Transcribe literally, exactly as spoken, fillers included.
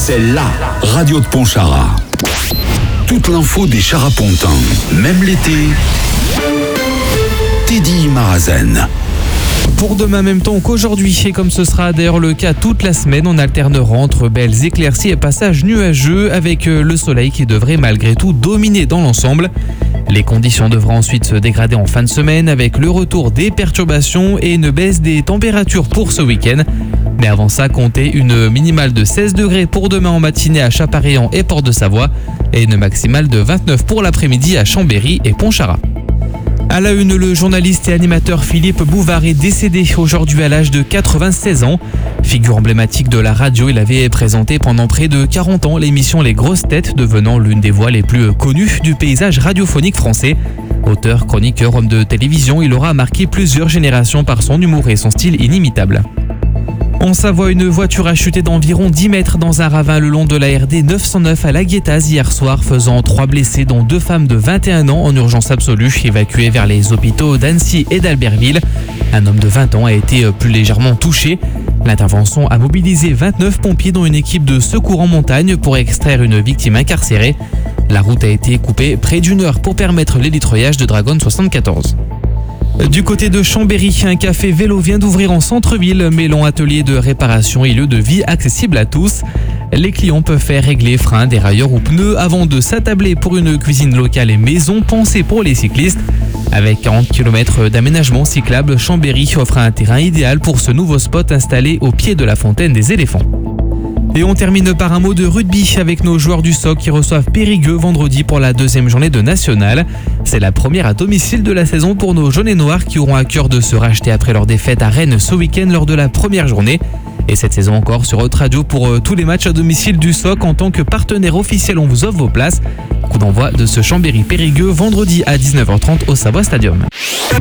C'est la radio de Pontcharra. Toute l'info des Charapontins, même l'été. Teddy Marazen. Pour demain, même temps qu'aujourd'hui, et comme ce sera d'ailleurs le cas toute la semaine, on alternera entre belles éclaircies et passages nuageux avec le soleil qui devrait malgré tout dominer dans l'ensemble. Les conditions devront ensuite se dégrader en fin de semaine avec le retour des perturbations et une baisse des températures pour ce week-end. Mais avant ça, comptez une minimale de seize degrés pour demain en matinée à Chaparéan et Port-de-Savoie et une maximale de vingt-neuf pour l'après-midi à Chambéry et Pontcharra. À la une, le journaliste et animateur Philippe Bouvard est décédé aujourd'hui à l'âge de quatre-vingt-seize ans. Figure emblématique de la radio, il avait présenté pendant près de quarante ans l'émission Les Grosses Têtes, devenant l'une des voix les plus connues du paysage radiophonique français. Auteur, chroniqueur, homme de télévision, il aura marqué plusieurs générations par son humour et son style inimitable. En Savoie, une voiture a chuté d'environ dix mètres dans un ravin le long de la R D neuf cent neuf à La Guétaz hier soir, faisant trois blessés dont deux femmes de vingt et un ans en urgence absolue, évacuées vers les hôpitaux d'Annecy et d'Albertville. Un homme de vingt ans a été plus légèrement touché. L'intervention a mobilisé vingt-neuf pompiers dont une équipe de secours en montagne pour extraire une victime incarcérée. La route a été coupée près d'une heure pour permettre l'élitroyage de Dragon soixante-quatorze. Du côté de Chambéry, un café vélo vient d'ouvrir en centre-ville, mêlant atelier de réparation et lieu de vie accessible à tous. Les clients peuvent faire régler freins, dérailleurs ou pneus avant de s'attabler pour une cuisine locale et maison pensée pour les cyclistes. Avec quarante kilomètres d'aménagement cyclable, Chambéry offre un terrain idéal pour ce nouveau spot installé au pied de la fontaine des éléphants. Et on termine par un mot de rugby avec nos joueurs du S O C qui reçoivent Périgueux vendredi pour la deuxième journée de National. C'est la première à domicile de la saison pour nos jaunes et noirs qui auront à cœur de se racheter après leur défaite à Rennes ce week-end lors de la première journée. Et cette saison encore sur Haute Radio pour tous les matchs à domicile du S O C en tant que partenaire officiel, on vous offre vos places. Coup d'envoi de ce Chambéry-Périgueux vendredi à dix-neuf heures trente au Savoie Stadium.